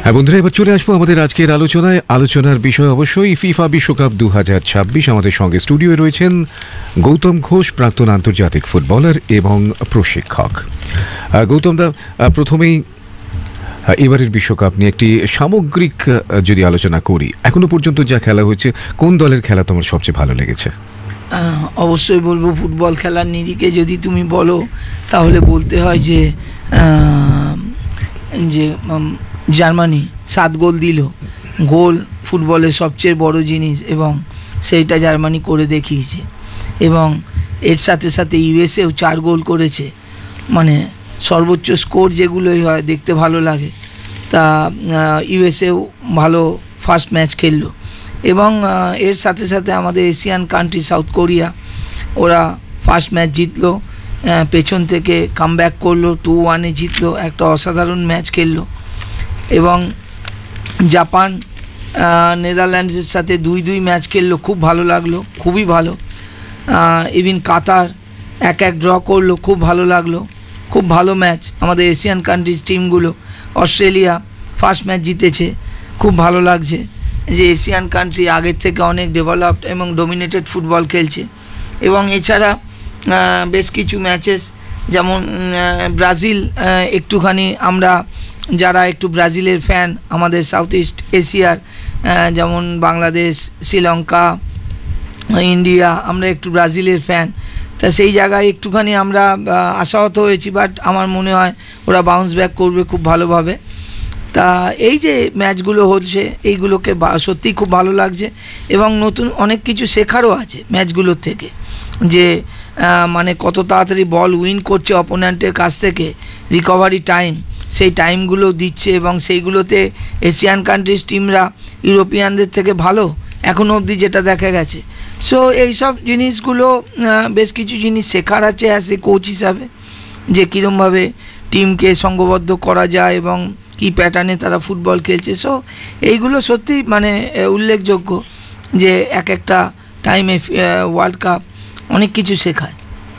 হ্যাঁ বন্ধুরা, এবার চলে আসবো আমাদের আজকের আলোচনার বিষয় অবশ্যই ফিফা বিশ্বকাপ 2026। আমাদের সঙ্গে স্টুডিওয়ে রয়েছেন গৌতম ঘোষ, প্রাক্তন আন্তর্জাতিক ফুটবলার এবং প্রশিক্ষক। গৌতম দা, প্রথমেই এবারের বিশ্বকাপ নিয়ে একটি সামগ্রিক যদি আলোচনা করি, এখনো পর্যন্ত যা খেলা হয়েছে, কোন দলের খেলা তোমার সবচেয়ে ভালো লেগেছে? অবশ্যই বলবো ফুটবল খেলার নিরিখে যদি তুমি বলো তাহলে বলতে হয় যে জার্মানি 7 গোল দিল। গোল ফুটবলের সবচেয়ে বড় জিনিস এবং সেইটা জার্মানি করে দেখিয়েছে। এবং এর সাথে সাথে ইউএসএও 4 গোল করেছে। মানে সর্বোচ্চ স্কোর যেগুলোই হয় দেখতে ভালো লাগে। তা ইউএসএও ভালো ফার্স্ট ম্যাচ খেললো। এবং এর সাথে সাথে আমাদের এশিয়ান কান্ট্রি সাউথ কোরিয়া, ওরা ফার্স্ট ম্যাচ জিতলো, পেছন থেকে কামব্যাক করলো, 2-1 জিতলো, একটা অসাধারণ ম্যাচ খেললো। এবং জাপান নেদারল্যান্ডসের সাথে 2-2 ম্যাচ খেললো, খুব ভালো লাগলো, খুবই ভালো। ইভিন কাতার 1-1 ড্র করলো, খুব ভালো লাগলো, খুব ভালো ম্যাচ। আমাদের Asian countries টিমগুলো, Australia first match জিতেছে, খুব ভালো লাগছে যে এশিয়ান কান্ট্রি আগের থেকে অনেক ডেভেলপড এবং ডোমিনেটেড ফুটবল খেলছে। এবং এছাড়া বেশ কিছু ম্যাচেস, যেমন ব্রাজিল, একটুখানি আমরা যারা একটু ব্রাজিলের ফ্যান, আমাদের সাউথ ইস্ট এশিয়ার, যেমন বাংলাদেশ, শ্রীলঙ্কা, ইন্ডিয়া, আমরা একটু ব্রাজিলের ফ্যান। তা সেই জায়গায় একটুখানি আমরা আশাহত হয়েছি, বাট আমার মনে হয় ওরা বাউন্স ব্যাক করবে খুব ভালোভাবে। তা এই যে ম্যাচগুলো হচ্ছে, এইগুলোকে সত্যিই খুব ভালো লাগছে। এবং নতুন অনেক কিছু শেখারও আছে ম্যাচগুলোর থেকে, যে মানে কত তাড়াতাড়ি বল উইন করছে অপোনেন্টের কাছ থেকে, রিকভারি টাইম, সেই টাইমগুলো দিচ্ছে। এবং সেইগুলোতে এশিয়ান কান্ট্রিজ টিমরা ইউরোপিয়ানদের থেকে ভালো এখনও অবধি যেটা দেখা গেছে। সো এইসব জিনিসগুলো বেশ কিছু জিনিস শেখার আছে অ্যাজ এ কোচ হিসাবে, যে কীরমভাবে টিমকে সংঘবদ্ধ করা যায় এবং কী প্যাটার্নে তারা ফুটবল খেলছে। সো এইগুলো সত্যি মানে উল্লেখযোগ্য, যে একটা টাইমে ওয়ার্ল্ড কাপ অনেক কিছু শেখায়।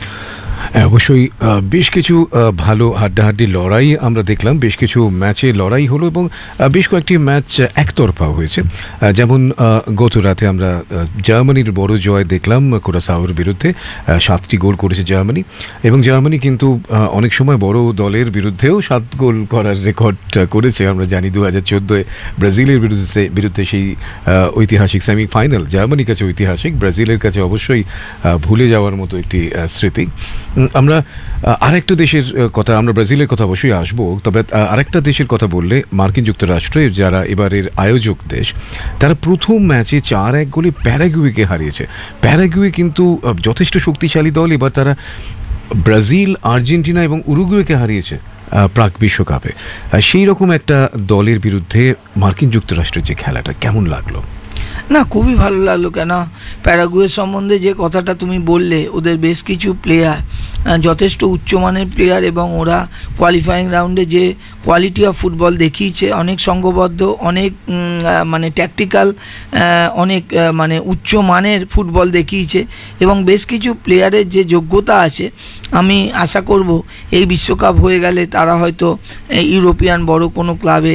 অবশ্যই বেশ কিছু ভালো হাড্ডাহাড্ডি লড়াই আমরা দেখলাম, বেশ কিছু ম্যাচে লড়াই হলো এবং বেশ কয়েকটি ম্যাচ একতরফা হয়েছে। যেমন গত রাতে আমরা জার্মানির বড় জয় দেখলাম কুরাসাওয়ের বিরুদ্ধে। 7টি গোল করেছে জার্মানি, এবং জার্মানি কিন্তু অনেক সময় বড় দলের বিরুদ্ধেও 7 গোল করার রেকর্ড করেছে। আমরা জানি 2014 ব্রাজিলের বিরুদ্ধে সেই ঐতিহাসিক সেমিফাইনাল জার্মানির কাছে ঐতিহাসিক, ব্রাজিলের কাছে অবশ্যই ভুলে যাওয়ার মতো একটি স্মৃতি। আমরা আরেকটা দেশের কথা, আমরা ব্রাজিলের কথা অবশ্যই আসবো, তবে আরেকটা দেশের কথা বললে মার্কিন যুক্তরাষ্ট্রের, যারা এবারের আয়োজক দেশ, তারা প্রথম ম্যাচে 4-1 গোলে প্যারাগুয়েকে হারিয়েছে। প্যারাগুয়ে কিন্তু যথেষ্ট শক্তিশালী দল। এবার তারা ব্রাজিল, আর্জেন্টিনা এবং উরুগুয়েকে হারিয়েছে প্রাক বিশ্বকাপে। সেই রকম একটা দলের বিরুদ্ধে মার্কিন যুক্তরাষ্ট্রের যে খেলাটা কেমন লাগলো? না, খুবই ভালো লাগলো। কেন, প্যারাগুয়ে সম্বন্ধে যে কথাটা তুমি বললে, ওদের বেশ কিছু প্লেয়ার যথেষ্ট উচ্চমানের প্লেয়ার, এবং ওরা কোয়ালিফাইং রাউন্ডে যে কোয়ালিটি অফ ফুটবল দেখিয়েছে, অনেক সংঘবদ্ধ, অনেক মানে ট্যাকটিক্যাল, অনেক মানে উচ্চমানের ফুটবল দেখিয়েছে। এবং বেশ কিছু প্লেয়ারের যে যোগ্যতা আছে, আমি আশা করব এই বিশ্বকাপ হয়ে গেলে তারা হয়তো ইউরোপিয়ান বড় কোনো ক্লাবে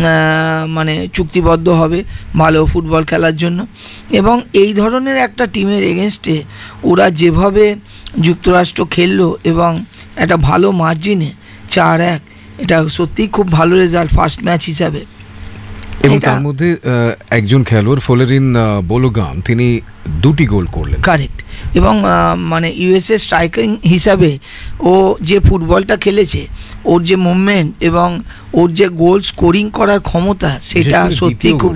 মানে চুক্তিবদ্ধ হবে ভালো ফুটবল খেলার জন্য। এবং এই ধরনের একটা টিমের এগেনস্টে ওরা যেভাবে যুক্তরাষ্ট্র খেললো এবং একটা ভালো মার্জিনে 4-1, এটা সত্যিই খুব ভালো রেজাল্ট ফার্স্ট ম্যাচ হিসাবে। এবং তার মধ্যে একজন খেলোয়াড় ফ্লোরিন বোলোগান, তিনি 2টি গোল করলেন। কারেক্ট। এবং মানে ইউএসএ স্ট্রাইকিং হিসাবে ও যে ফুটবলটা খেলেছে, ওর যে মুভমেন্ট এবং ওর যে গোল স্কোরিং করার ক্ষমতা, সেটা সত্যি খুব,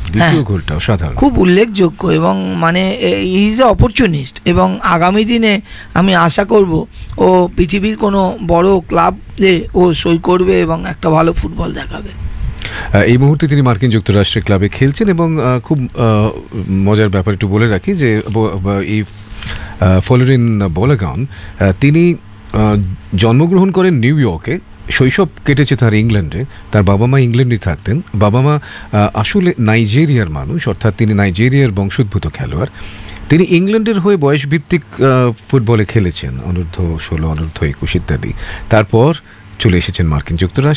খুব উল্লেখযোগ্য। এবং মানে হি ইজ এ অপরচুনিস্ট। এবং আগামী দিনে আমি আশা করব ও পৃথিবীর কোনো বড় ক্লাবে ও সই করবে এবং একটা ভালো ফুটবল দেখাবে। এই মুহূর্তে তিনি মার্কিন যুক্তরাষ্ট্রের ক্লাবে খেলছেন। এবং খুব মজার ব্যাপার একটু বলে রাখি যে এই ফ্লোরিন বোলোগান, তিনি জন্মগ্রহণ করেন নিউ ইয়র্কে, শৈশব কেটেছে তার ইংল্যান্ডে। তার বাবা মা ইংল্যান্ডে থাকতেন। বাবা মা আসলে নাইজেরিয়ার মানুষ, অর্থাৎ তিনি নাইজেরিয়ার বংশোদ্ভূত খেলোয়াড়। তিনি ইংল্যান্ডের হয়ে বয়সভিত্তিক ফুটবলে খেলেছেন, অনূর্ধ্ব 16, অনূর্ধ্ব 21 ইত্যাদি। তারপর চলে এসেছেন মার্কিন যুক্তরাষ্ট্রে।